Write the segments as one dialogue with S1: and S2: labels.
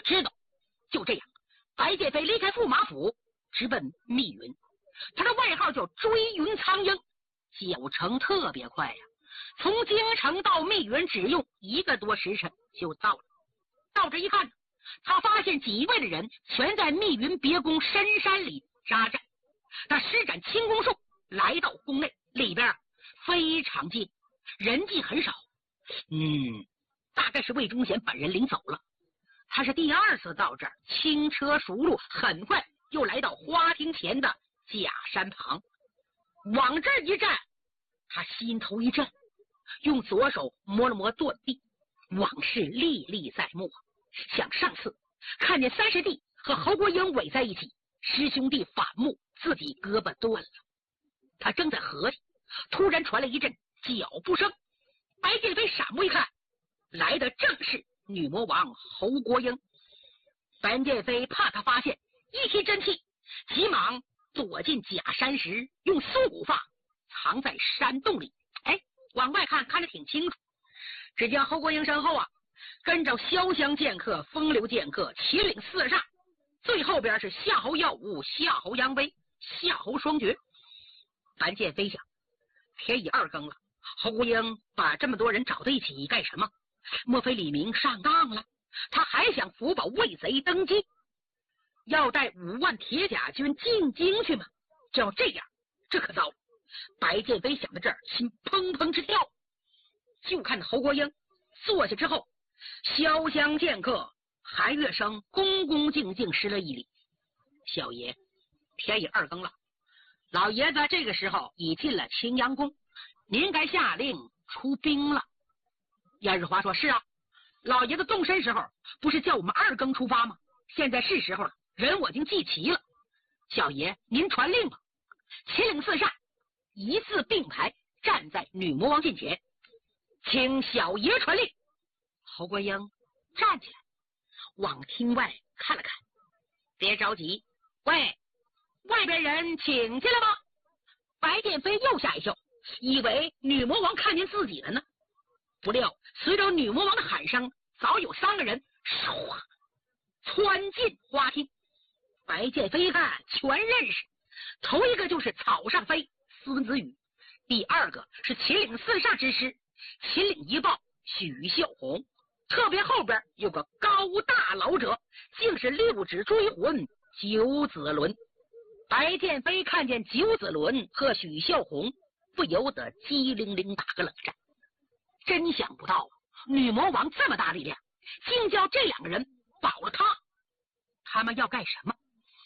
S1: 知道。就这样，白剑飞离开驸马府，直奔密云。他的外号叫追云苍鹰，脚程特别快呀，从京城到密云只用1个多时辰就到了。到这一看，他发现几位的人全在密云别宫深山里扎寨。他施展轻功术来到宫内，里边非常近，人迹很少。大概是魏忠贤本人领走了。他是第2次到这儿，轻车熟路，很快又来到花厅前的假山旁。往这儿一站，他心头一震，用左手摸了摸断臂，往事历历在目。想上次看见三师弟和侯国英围在一起，师兄弟反目，自己胳膊断了。他正在合计，突然传来一阵脚步声，白剑飞闪目一看，来的正是女魔王侯国英。白剑飞怕他发现，一提真气，急忙躲进假山石，用松骨发藏在山洞里。往外看得挺清楚。只见侯国英身后跟着潇湘剑客、风流剑客、秦岭4煞，最后边是夏侯耀武、夏侯扬威、夏侯双绝。白剑飞想，天已2更了，侯国英把这么多人找在一起干什么？莫非李明上当了？他还想辅保魏贼登基，要带5万铁甲军进京去吗？照这样，这可糟了。白剑飞想到这儿，心砰砰直跳。就看侯国英坐下之后，潇湘剑客韩月生恭恭敬敬施了一礼。小爷，天已2更了，老爷子这个时候已进了青阳宫，您该下令出兵了。燕日华说：是啊，老爷子动身时候不是叫我们2更出发吗？现在是时候了，人我已经记齐了。小爷您传令吧。秦岭4煞一字并排站在女魔王近前，请小爷传令。侯国英站起来，往厅外看了看，别着急，喂，外边人请进来吧。白剑飞又吓一跳，以为女魔王看见自己了呢。不料随着女魔王的喊声，早有3个人唰窜进花厅。白剑飞一看全认识，头一个就是草上飞司文子羽，第2个是秦岭4煞之师秦岭一豹许孝宏，特别后边有个高大老者，竟是6指追魂九子伦。白剑飞看见九子伦和许孝宏，不由得机灵灵打个冷战。真想不到女魔王这么大力量，竟叫这2个人保了他。他们要干什么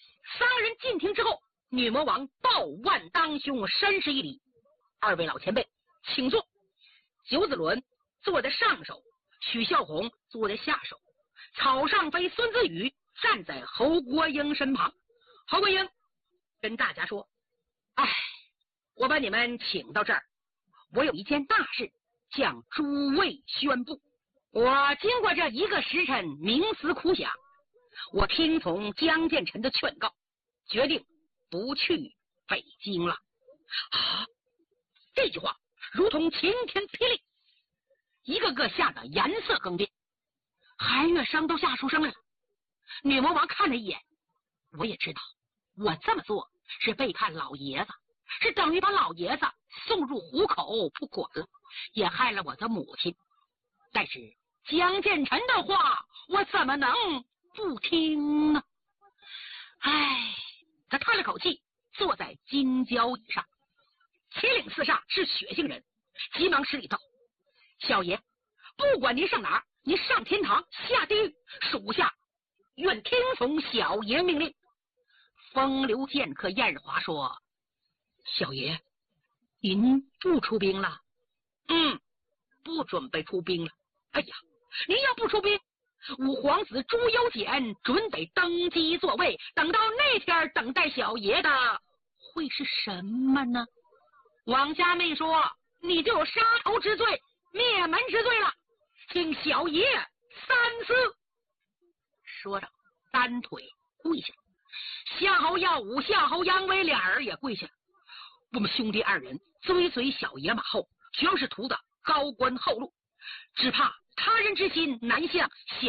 S1: ？3个人进庭之后，女魔王抱腕当胸，深施一礼：二位老前辈请坐。九子伦坐在上手，许孝宏坐在下手，草上飞孙子羽站在侯国英身旁。侯国英跟大家说：我把你们请到这儿，我有一件大事向诸位宣布。我经过这1个时辰冥思苦想，我听从江建成的劝告，决定不去北京了。这句话如同晴天霹雳，一个个吓得颜色更变。韩月生都吓出声来了。女魔王看了一眼，我也知道我这么做是背叛老爷子，是等于把老爷子送入虎口不管了，也害了我的母亲。但是江建成的话我怎么能不听呢？他叹了口气，坐在金交椅上。秦岭4煞是血性人，急忙施礼道：小爷，不管您上哪儿，您上天堂下地狱，属下愿听从小爷命令。风流剑客燕日华说：小爷，您不出兵了？不准备出兵了。您要不出兵，五皇子朱由检准得登基座位，等到那天等待小爷的会是什么呢？王家妹说：你就有杀头之罪，灭门之罪了，请小爷3思。说着单腿跪下。夏侯耀武、夏侯扬威2人也跪下了。我们兄弟2人追随小爷马后，全是图的高官厚禄，只怕他人之心难向小